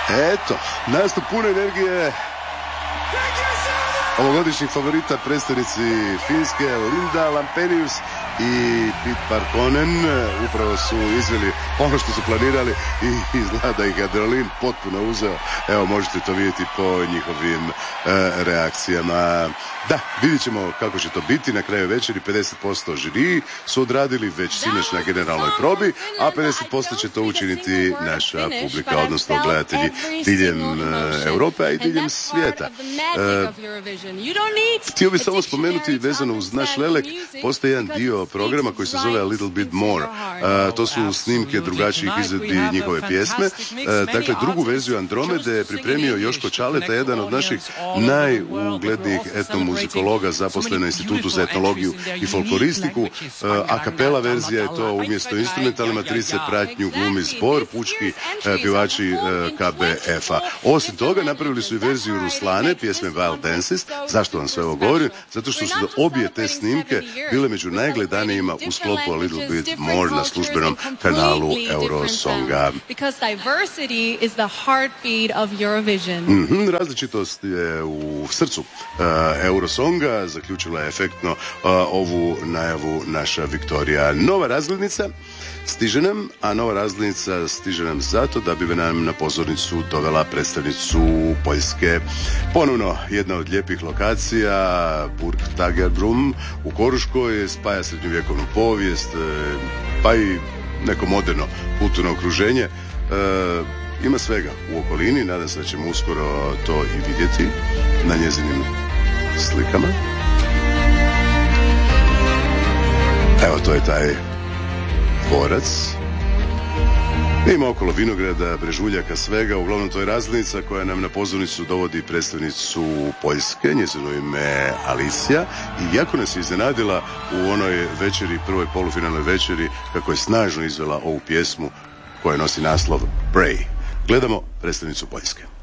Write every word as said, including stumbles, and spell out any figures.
Eto, nastup pune energije ovogodišnjih favorita, predstavnici Finske Linda Lampenius i Pete Parkonen upravo su izveli ono što su planirali i izgleda da ih adrenalin potpuno uzeo. Evo, možete to vidjeti po njihovim e, reakcijama. Da, vidjet ćemo kako će to biti na kraju večeri. pedeset posto žiri su odradili već sinoć na generalnoj probi, a pedeset posto će to učiniti naša publika, odnosno gledatelji diljem e, Europe, a i diljem svijeta. E, htio bih samo spomenuti vezano uz naš Lelek, postoji jedan dio programa koji se zove A Little Bit More. E, to su snimke drugačijih izvedbi njihove pjesme. E, dakle, drugu verziju Andromede je pripremio Joško Čaleta, jedan od naših najuglednijih etnomuzikologa zaposlen na Institutu za etnologiju i folkloristiku. A kapela verzija je to umjesto instrumentalne matrice, pratnju glumi zbor, pučki pjevači K B F-a. Osim toga, napravili su i verziju Ruslane, pjesme Wild Dances. Zašto vam sve ovo govorim? Zato što su obje te snimke bile među najgledanijima u sklopu A Little Bit More na službenom kanalu Eurosonga. Mm-hmm, različitost je u srcu uh, Eurosonga, zaključila je efektno uh, ovu najavu naša Viktorija. Nova razglednica stiže nam, a nova razglednica stiže nam zato da bi nam na pozornicu dovela predstavnicu Poljske. Ponovno jedna od lijepih lokacija, Burg Tagerbrum u Koruškoj, spaja srednjovjekovnu povijest, pa i neko moderno kulturno okruženje. E, ima svega u okolini, nadam se da ćemo uskoro to i vidjeti na njezinim slikama. Evo, to je taj dvorac. Ima okolo vinograda, brežuljaka, svega. Uglavnom, to je razglednica koja nam na pozornicu dovodi predstavnicu Poljske, njezino ime Alicija. I jako nas je iznenadila u onoj večeri, prvoj polufinalnoj večeri, kako je snažno izvela ovu pjesmu koja nosi naslov Pray. Gledamo predstavnicu Poljske.